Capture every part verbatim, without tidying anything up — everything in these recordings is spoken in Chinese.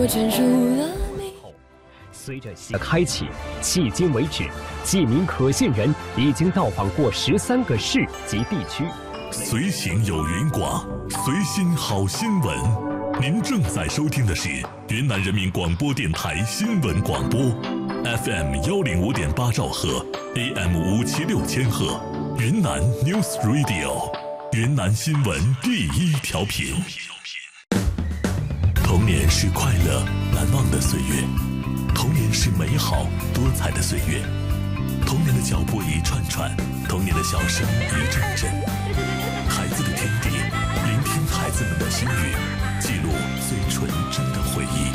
我卷入了你。 随着新的开启，迄今为止，记名可信人已经到访过十三个市及地区。 随行有云广，随心好新闻。您正在收听的是云南人民广播电台新闻广播 ，F M 幺零五点八兆赫 ，A M 五七六千赫，云南 News Radio， 云南新闻第一调频。童年是快乐难忘的岁月，童年是美好多彩的岁月，童年的脚步一串串，童年的笑声一阵阵。孩子的天地，聆听孩子们的心语，记录最纯真的回忆。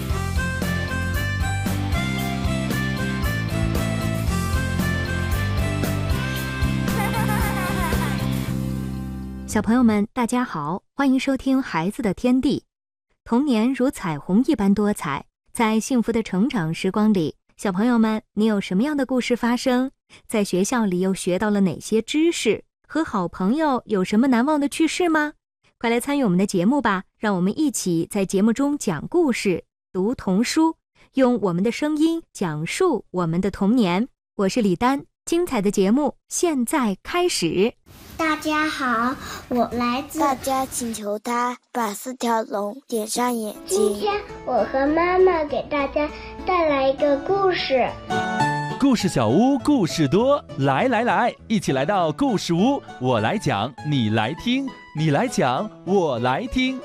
小朋友们，大家好，欢迎收听《孩子的天地》。童年如彩虹一般多彩，在幸福的成长时光里，小朋友们，你有什么样的故事发生？在学校里又学到了哪些知识？和好朋友有什么难忘的趣事吗？快来参与我们的节目吧，让我们一起在节目中讲故事、读童书，用我们的声音讲述我们的童年。我是李丹，精彩的节目现在开始。 大家好，我来自大家请求他把四条龙点上眼睛。 今天我和妈妈给大家带来一个故事。 故事小屋故事多，来来来，一起来到故事屋，我来讲，你来听，你来讲，我来听。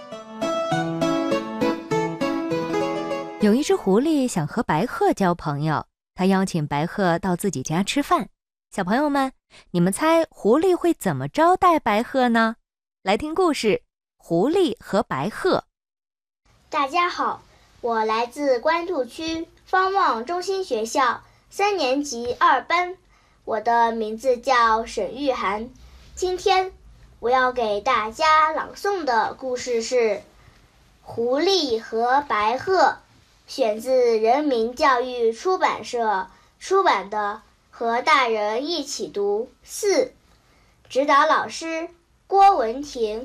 有一只狐狸想和白鹤交朋友，他邀请白鹤到自己家吃饭。小朋友们，你们猜狐狸会怎么招待白鹤呢？来听故事《狐狸和白鹤》。 大家好，我来自官渡区方望中心学校三年级二班，我的名字叫沈玉涵。今天我要给大家朗诵的故事是《狐狸和白鹤》，选自人民教育出版社出版的《和大人一起读四》，指导老师郭文婷。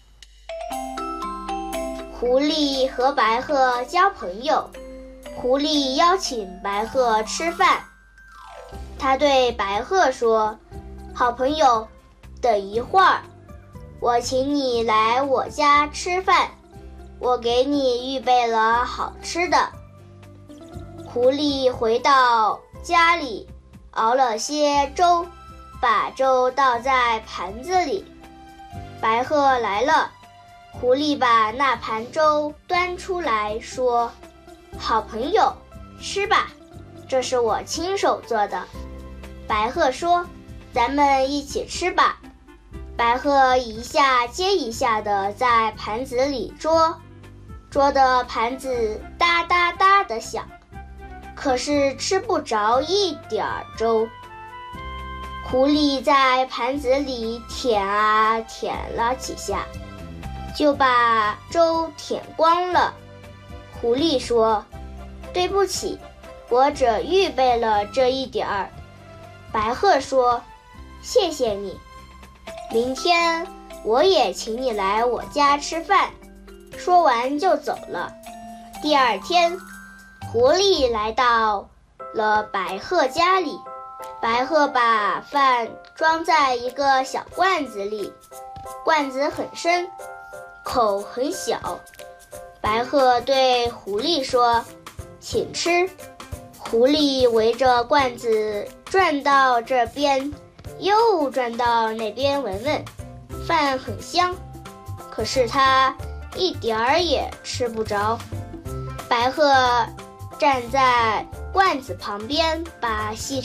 狐狸和白鹤交朋友，狐狸邀请白鹤吃饭。他对白鹤说：“好朋友，等一会儿，我请你来我家吃饭，我给你预备了好吃的。”狐狸回到家里，熬了些粥，把粥倒在盘子里。白鹤来了，狐狸把那盘粥端出来说：“好朋友，吃吧，这是我亲手做的。”白鹤说：“咱们一起吃吧。”白鹤一下接一下地在盘子里啄，啄的盘子哒哒哒地响，可是吃不着一点儿粥。狐狸在盘子里舔啊舔了几下，就把粥舔光了。狐狸说：“对不起，我只预备了这一点儿。”白鹤说：“谢谢你，明天我也请你来我家吃饭。”说完就走了。第二天，狐狸来到了白鹤家里，白鹤把饭装在一个小罐子里，罐子很深，口很小。白鹤对狐狸说：“请吃。”狐狸围着罐子转到这边，又转到那边闻闻，饭很香，可是它一点儿也吃不着。白鹤站在罐子旁边，把细